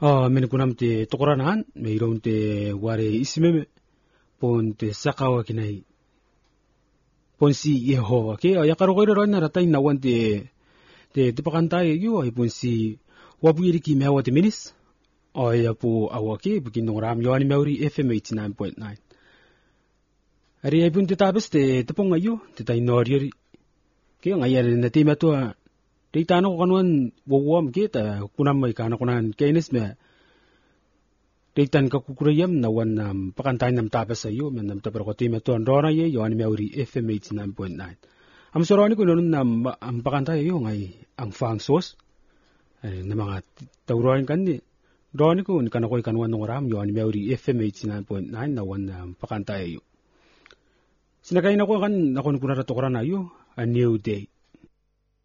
men kunam te tokoranan me iron te ware ismeme pon te sakawa kinai pon si Yehova ke ya karo ko ro na ratai na wan te pakanta yo ay pon si wabuiri ki mewa te minis o ya po awake bikin ram yo ani meuri FM 89.9 ari ay pon te tabes te pong ayo te tai norieri ke ngaya na te mato te tano ko kanuan wawam ke ta kunam mai kana kunan kenes me Deitan ka kukurayam na wan pakantay nam tapas ayo men nam tapar ko team to andora ye yo ani meuri FM 89.9 am soroni ko non nam am pakantay ayo ngai ang fang sos na mga tawroin kan ni doni ko kan ko kanwan ngoram yo ani meuri FM 89.9 na wan pakantay ayo sinakay na ko kan nakon kunara to ayo a new day